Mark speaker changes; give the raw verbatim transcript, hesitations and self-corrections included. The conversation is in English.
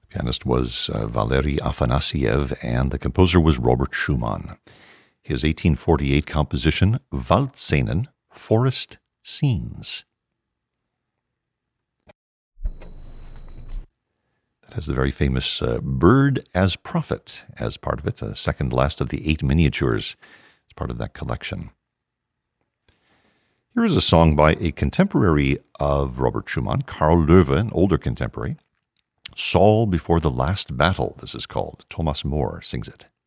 Speaker 1: Pianist was uh, Valery Afanasiev, and the composer was Robert Schumann. His eighteen forty-eight composition, Waldszenen, Forest Scenes. That has the very famous uh, Bird as Prophet as part of it, the second last of the eight miniatures as part of that collection. Here is a song by a contemporary of Robert Schumann, Karl Löwe, an older contemporary. Saul Before the Last Battle, this is called. Thomas Moore sings it.